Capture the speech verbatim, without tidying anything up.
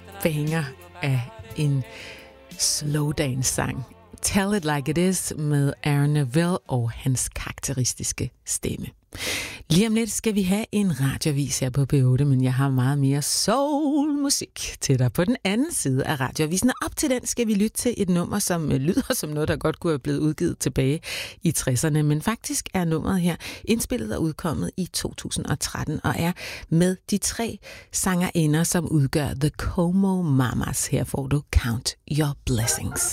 banger af en slow dance sang. Tell It Like It Is med Aaron Neville og hans karakteristiske stemme. Lige om lidt skal vi have en radioavis her på P otte, men jeg har meget mere soul-musik til dig på den anden side af radioavisen. Og op til den skal vi lytte til et nummer, som lyder som noget, der godt kunne have blevet udgivet tilbage i tresserne. Men faktisk er nummeret her indspillet og udkommet i to tusind og tretten og er med de tre sangerinder, som udgør The Como Mamas. Her får du Count Your Blessings.